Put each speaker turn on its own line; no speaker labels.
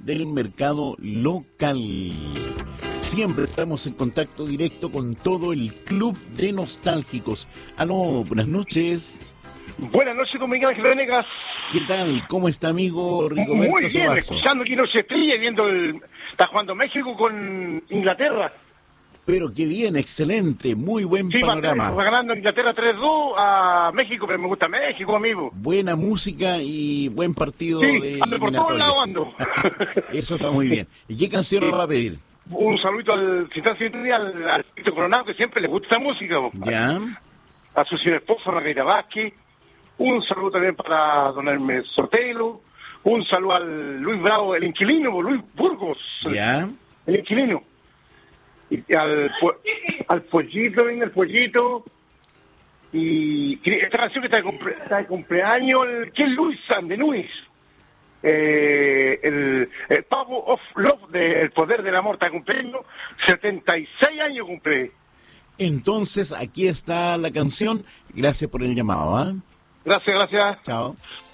del mercado local. Siempre estamos en contacto directo con todo el club de nostálgicos. Aló, buenas noches.
Buenas noches, don Miguel Ángel Venegas.
¿Qué tal? ¿Cómo está, amigo Rigoberto
Muy bien,
Sobazo?
escuchando aquí Noche Estrella y viendo está jugando México con Inglaterra.
Pero qué bien, excelente, muy buen panorama.
Va ganando Inglaterra 3-2 a México, pero me gusta México, amigo.
Buena música y buen partido de
ando por todos lados, ando.
Eso está muy bien. ¿Y qué canción nos va a pedir?
Un saludito al Tito Coronado, que siempre le gusta esa música.
Ya.
A su señor esposo, Margarita Vázquez. Un saludo también para don Hermes Sotelo. Un saludo al Luis Bravo, el inquilino, Luis Burgos.
Ya.
El inquilino. Y al Pollito, venga el Pollito. Y esta canción que está de cumpleaños, ¿quién es Luis Sandenuis? El Power of Love, El Poder del Amor, está cumpliendo 76 años cumple.
Entonces, aquí está la canción. Gracias por el llamado, ¿ah?
Gracias.
Chao.